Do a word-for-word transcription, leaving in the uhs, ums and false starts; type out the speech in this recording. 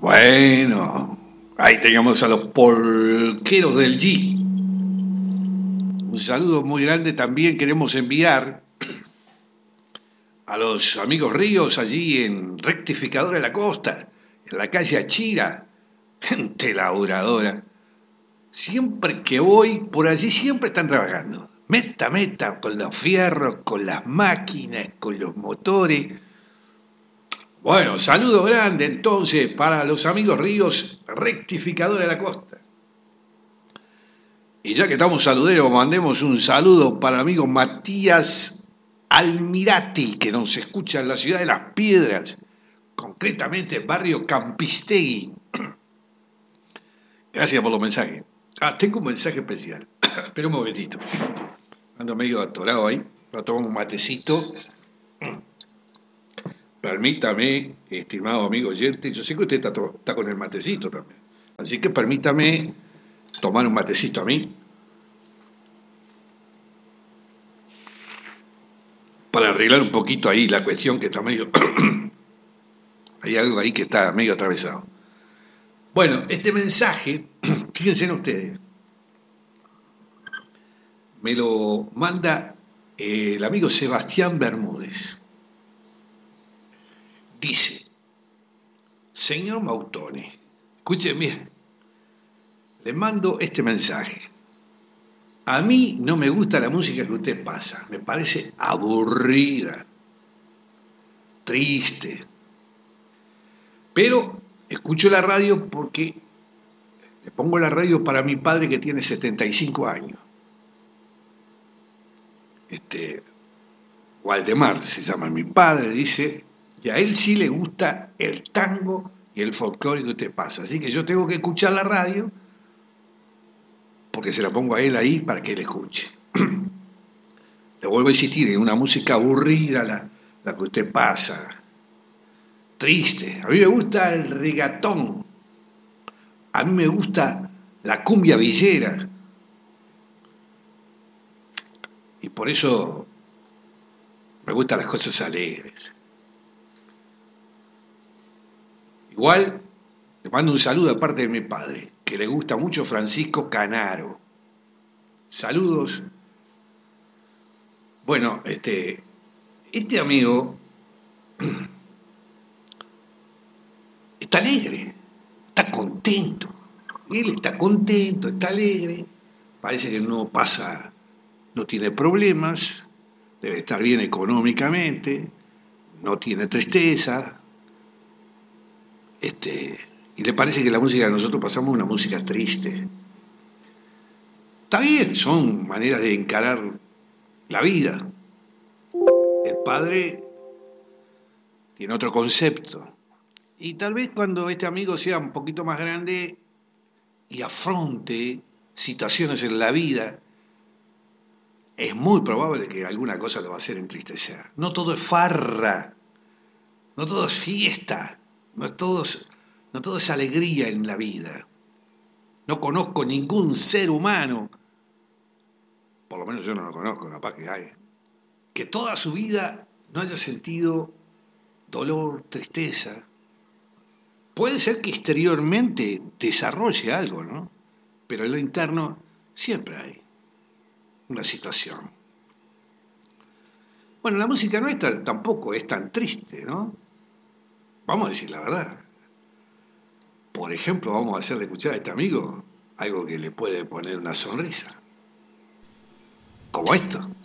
Bueno, ahí teníamos a los polqueros del G. Un saludo muy grande también queremos enviar a los amigos Ríos allí en Rectificadora de la Costa, en la calle Achira, gente laburadora. Siempre que voy por allí siempre están trabajando. Meta, meta, con los fierros, con las máquinas, con los motores. Bueno, saludo grande entonces para los amigos Ríos, Rectificadora de la Costa. Y ya que estamos saluderos, mandemos un saludo para el amigo Matías Almirati, que nos escucha en la ciudad de Las Piedras, concretamente barrio Campistegui. Gracias por los mensajes. Ah, tengo un mensaje especial. Espera un momentito. Ando medio atorado ahí. Voy a tomar un matecito. Permítame, estimado amigo oyente, yo sé que usted está, está con el matecito también. Así que permítame tomar un matecito a mí. Para arreglar un poquito ahí la cuestión que está medio... Hay algo ahí que está medio atravesado. Bueno, este mensaje, fíjense en ustedes, me lo manda eh, el amigo Sebastián Bermúdez. Dice, señor Mautone, escuchen bien, le mando este mensaje. A mí no me gusta la música que usted pasa, me parece aburrida, triste. Pero escucho la radio porque le pongo la radio para mi padre que tiene setenta y cinco años. Este, Waldemar se llama mi padre, dice, y a él sí le gusta el tango y el folclore que usted pasa. Así que yo tengo que escuchar la radio porque se la pongo a él ahí para que él escuche. Le vuelvo a insistir, es una música aburrida la, la que usted pasa. Triste. A mí me gusta el regatón. A mí me gusta la cumbia villera. Y por eso me gustan las cosas alegres. Igual le mando un saludo de parte de mi padre, que le gusta mucho Francisco Canaro. Saludos. Bueno, este, este amigo está alegre, está contento. Él está contento, está alegre. Parece que no pasa, no tiene problemas, debe estar bien económicamente, no tiene tristeza. Este, y le parece que la música que nosotros pasamos es una música triste. Está bien, son maneras de encarar la vida. El padre tiene otro concepto. Y tal vez cuando este amigo sea un poquito más grande y afronte situaciones en la vida, es muy probable que alguna cosa lo va a hacer entristecer. No todo es farra, no todo es fiesta, no todo es, no todo es alegría en la vida. No conozco ningún ser humano, por lo menos yo no lo conozco, capaz que hay, que toda su vida no haya sentido dolor, tristeza. Puede ser que exteriormente desarrolle algo, ¿no? Pero en lo interno siempre hay una situación. Bueno, la música nuestra tampoco es tan triste, ¿no? Vamos a decir la verdad. Por ejemplo, vamos a hacerle escuchar a este amigo algo que le puede poner una sonrisa. Como esto.